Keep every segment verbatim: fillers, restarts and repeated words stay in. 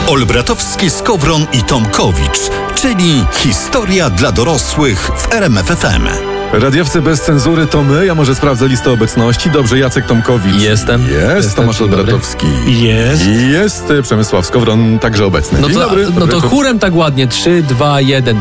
Olbratowski, Skowron i Tomkowicz, czyli historia dla dorosłych w R M F F M. Radiowcy bez cenzury to my. Ja może sprawdzę listę obecności. Dobrze, Jacek Tomkowicz. Jestem. Jest. Jestem. Tomasz Olbratowski. Jest. I jest Przemysław Skowron, także obecny. No Dzień to, dobry. no dobry. to chórem tak ładnie. Trzy, dwa, jeden.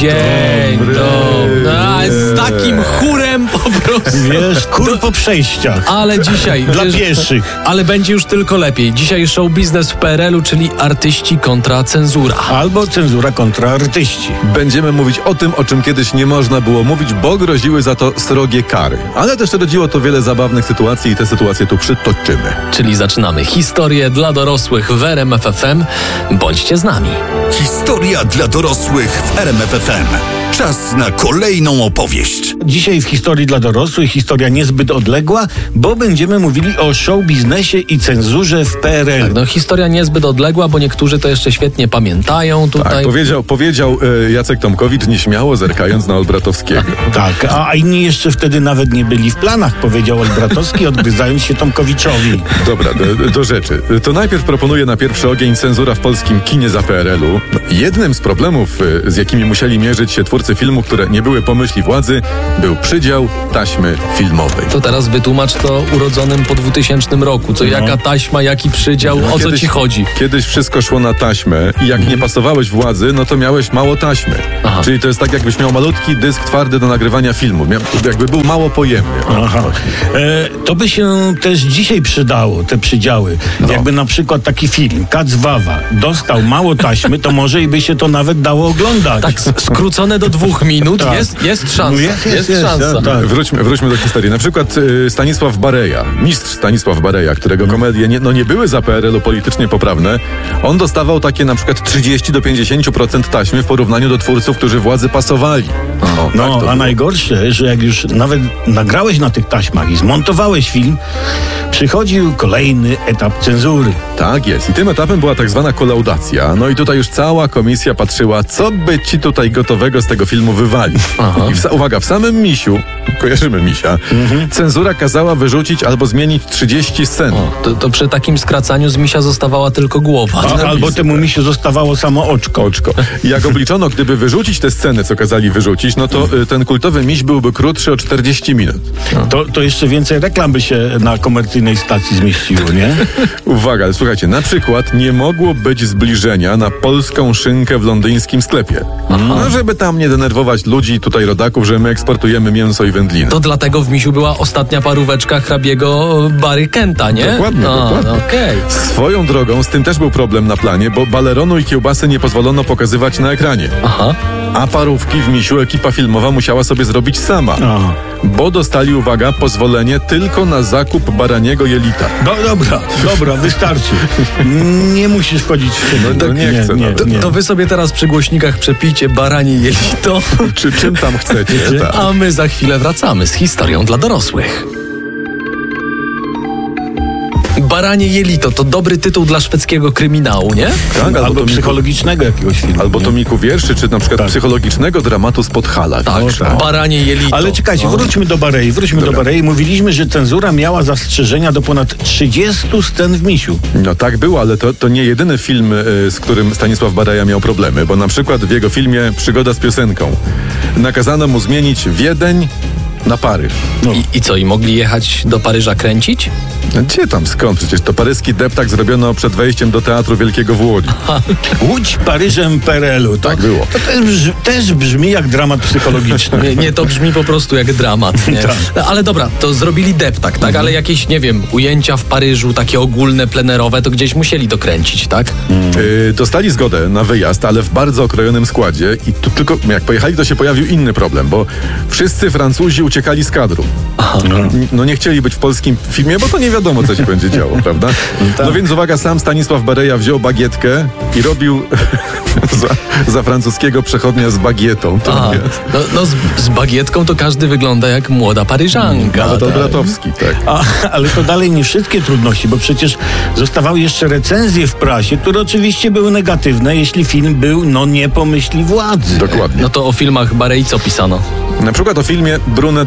Dzień Dobry. dobry. A, z takim chórem po prostu. Wiesz, kur po przejściach. Ale dzisiaj. Dla wiesz, pieszych. Ale będzie już tylko lepiej. Dzisiaj show biznes w P R L u, czyli artyści kontra cenzura. Albo cenzura kontra artyści. Będziemy mówić o tym, o czym kiedyś nie można było mówić, bo groziły za to srogie kary. Ale też rodziło to wiele zabawnych sytuacji i te sytuacje tu przytoczymy. Czyli zaczynamy historię dla dorosłych w R M F F M. Bądźcie z nami. Historia dla dorosłych w R M F F M. Czas na kolejną opowieść. Dzisiaj w historii dla dorosłych historia niezbyt odległa, bo będziemy mówili o show biznesie i cenzurze w P R L. Tak, no historia niezbyt odległa, bo niektórzy to jeszcze świetnie pamiętają tutaj. Tak, powiedział, powiedział e, Jacek Tomkowicz nieśmiało zerkając na Olbratowskiego. Tak, a inni jeszcze wtedy nawet nie byli w planach, powiedział Olbratowski, odgryzając się Tomkowiczowi. Dobra, do, do rzeczy. To najpierw proponuję na pierwszy ogień cenzura w polskim kinie za P R L u. Jednym z problemów, e, z jakimi musieli mierzyć się twórcy filmu, które nie były pomyśli władzy, był przydział taśmy filmowej. To teraz wytłumacz to urodzonym po dwutysięcznym roku. Co, No. jaka taśma, jaki przydział, o co Kiedyś- ci chodzi? Kiedyś wszystko szło na taśmę i jak nie pasowałeś władzy, no to miałeś mało taśmy. Aha. Czyli to jest tak, jakbyś miał malutki dysk twardy do nagrywania filmu. Miał, jakby był mało pojemny. Aha. E, to by się też dzisiaj przydało, te przydziały. No. Jakby na przykład taki film, Kac Wawa, dostał mało taśmy, to może i by się to nawet dało oglądać. Tak, s- skrócone do dwóch minut. Tak. Jest, jest szansa. No jest, jest, jest, jest, szansa. tak. Wróćmy, wróćmy do historii. Na przykład y, Stanisław Bareja, mistrz Stanisław Bareja, którego komedie nie, no nie były za P R L u politycznie poprawne, on dostawał takie na przykład trzydzieści do pięćdziesięciu procent taśmy w porównaniu do twórców, którzy władzy pasowali. O, No, tak to a było. najgorsze, że jak już nawet nagrałeś na tych taśmach i zmontowałeś film, przychodził kolejny etap cenzury. Tak jest. I tym etapem była tak zwana kolaudacja. No i tutaj już cała komisja patrzyła, co by ci tutaj gotowego z tego filmu wywalić. Aha. I w, sa- uwaga, w samym misiu, kojarzymy misia, cenzura kazała wyrzucić albo zmienić trzydzieści scen. O, to, to przy takim skracaniu z misia zostawała tylko głowa. A, albo temu misiu zostawało samo oczko. Oczko. I jak obliczono, gdyby wyrzucić te sceny, co kazali wyrzucić, no to y, ten kultowy miś byłby krótszy o czterdzieści minut. To, to jeszcze więcej reklam by się na komercyjnej stacji zmieściło, nie? Uwaga, ale słuchajcie, na przykład nie mogło być zbliżenia na polską szynkę w londyńskim sklepie. No, żeby tam nie denerwować ludzi, tutaj rodaków, że my eksportujemy mięso i wędliny. To dlatego w misiu była ostatnia paróweczka hrabiego Barry Kenta, nie? Dokładnie, no, dokładnie. No, okej. Swoją drogą, z tym też był problem na planie, bo baleronu i kiełbasy nie pozwolono pokazywać na ekranie. Aha. A parówki w misiu ekipa filmowa musiała sobie zrobić sama. Aha. Bo dostali, uwaga, pozwolenie tylko na zakup baraniego jelita. No dobra, dobra, wystarczy. Nie musisz wchodzić w siebie. No, no nie chcę, no. To, to wy sobie teraz przy głośnikach przepijcie baranie jelito, Czy czym tam chcecie? Tak. a my za chwilę wracamy z historią dla dorosłych. Baranie jelito to dobry tytuł dla szwedzkiego kryminału, nie? Tak, Albo, albo, to psychologicznego jakiegoś filmu. albo nie? tomiku wierszy, czy na przykład Tak. psychologicznego dramatu z Podhala. Tak, wiesz? baranie jelito. Ale czekajcie, No. wróćmy do Barei, wróćmy Dobra. do Barei. Mówiliśmy, że cenzura miała zastrzeżenia do ponad trzydziestu scen w misiu. No tak było, ale to, to nie jedyny film, y, z którym Stanisław Bareja miał problemy, bo na przykład w jego filmie Przygoda z piosenką nakazano mu zmienić Wiedeń na Paryż. No. I, I co, i mogli jechać do Paryża kręcić? No gdzie tam, skąd? Przecież to paryski deptak zrobiono przed wejściem do Teatru Wielkiego w Łodzi. Łódź Paryżem P R L u. To, Tak było. To też, brzmi, też brzmi jak dramat psychologiczny. Nie, nie, to brzmi po prostu jak dramat, nie? Tak. No, ale dobra, to zrobili deptak, tak? Ale jakieś, nie wiem, ujęcia w Paryżu, takie ogólne, plenerowe, to gdzieś musieli dokręcić, tak? Yy, dostali zgodę na wyjazd, ale w bardzo okrojonym składzie i tu tylko jak pojechali, to się pojawił inny problem, bo wszyscy Francuzi uciekali z kadru. N- No nie chcieli być w polskim filmie, bo to nie wiadomo, co się będzie działo, prawda? No więc uwaga, sam Stanisław Bareja wziął bagietkę i robił za, za francuskiego przechodnia z bagietą. To A, jest. no, no z, z bagietką to każdy wygląda jak młoda Paryżanka. Nawet tak? Olbratowski, tak. A, ale to dalej nie wszystkie trudności, bo przecież zostawały jeszcze recenzje w prasie, które oczywiście były negatywne, jeśli film był, no nie po myśli władzy. Dokładnie. No to o filmach Barei co pisano? Na przykład o filmie Brunet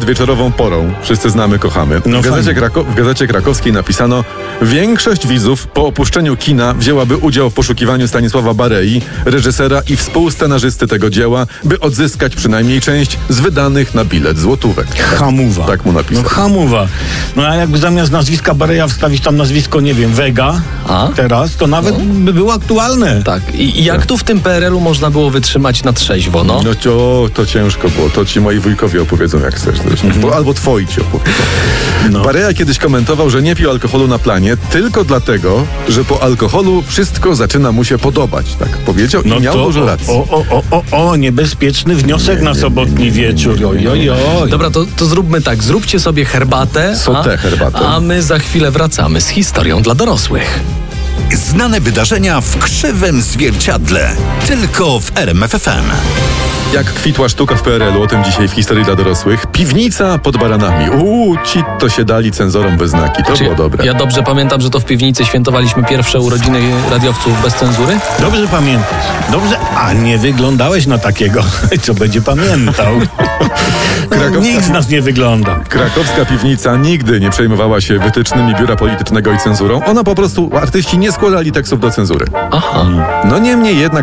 przed wieczorową porą. Wszyscy znamy, kochamy. No w, gazecie fajnie. Krako- w Gazecie Krakowskiej napisano: większość widzów po opuszczeniu kina wzięłaby udział w poszukiwaniu Stanisława Barei, reżysera i współscenarzysty tego dzieła, by odzyskać przynajmniej część z wydanych na bilet złotówek. Hamuwa. Tak mu napisał. No hamuwa. No a jakby zamiast nazwiska Bareja wstawić tam nazwisko, nie wiem, Vega A? teraz, to nawet by było aktualne. Tak. I, i jak tu w tym P R L u można było wytrzymać na trzeźwo, no? No to, to ciężko było. To ci moi wujkowie opowiedzą, jak chcesz zresztą. Bo, albo twoi ci opowiedzą. No. Bareja kiedyś komentował, że nie pił alkoholu na planie tylko dlatego, że po alkoholu wszystko zaczyna mu się podobać. Tak powiedział i No miał to dużo o, racji. o, o, o, o, o, niebezpieczny wniosek Nie, na nie, sobotni nie, nie, wieczór. Oj, oj, oj. Dobra, to, to zróbmy tak. Zróbcie sobie herbatę, Sotę herbatę. a my za chwilę wracamy z historią dla dorosłych. Znane wydarzenia w krzywym zwierciadle. Tylko w R M F F M. Jak kwitła sztuka w P R L u, o tym dzisiaj w historii dla dorosłych. Piwnica pod baranami. Uuu, ci to się dali cenzorom we znaki. To Czy było dobre. Ja dobrze pamiętam, że to w piwnicy świętowaliśmy pierwsze urodziny radiowców bez cenzury? Dobrze pamiętasz. Dobrze, a nie wyglądałeś na takiego, co będzie pamiętał. No, Krakowska- nikt z nas nie wygląda. Krakowska piwnica nigdy nie przejmowała się wytycznymi biura politycznego i cenzurą. Ona po prostu, artyści nie składali tekstów do cenzury. Aha. No niemniej jednak